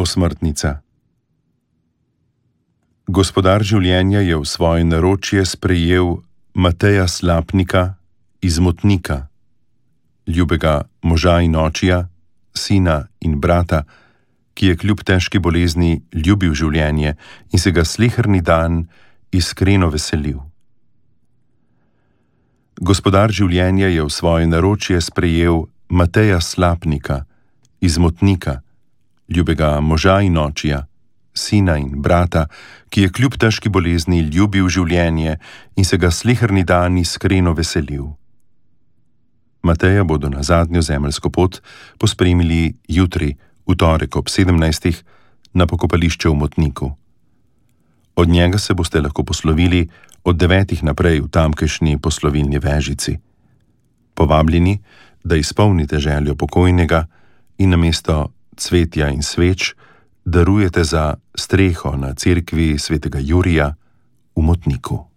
Osmrtnica. Gospodar življenja je v svoje naročje sprejel Mateja Slapnika iz Motnika, ljubega moža in očija, sina in brata, ki je kljub težki bolezni ljubil življenje in se ga sleherni dan iskreno veselil. Gospodar življenja je v svoje naročje sprejel Mateja Slapnika iz Motnika, ljubega moža in očija, sina in brata, ki je kljub težki bolezni ljubil življenje in se ga sleherni dan iskreno veselil. Mateja bodo na zadnjo zemeljsko pot pospremili jutri, v torek ob 17. na pokopališče v Motniku. Od njega se boste lahko poslovili od 9. naprej v tamkajšnji poslovilni vežici. Povabljeni, da izpolnite željo pokojnega in namesto cvetja in sveč darujete za streho na cerkvi svetega Jurija v Motniku.